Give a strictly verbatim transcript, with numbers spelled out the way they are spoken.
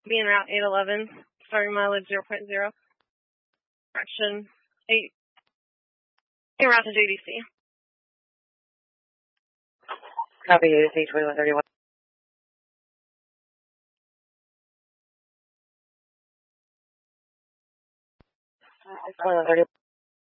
being route eight eleven, starting mileage zero point zero. Direction eight. En route to J D C. Copy, J D C twenty-one thirty-one. twenty-one thirty-one.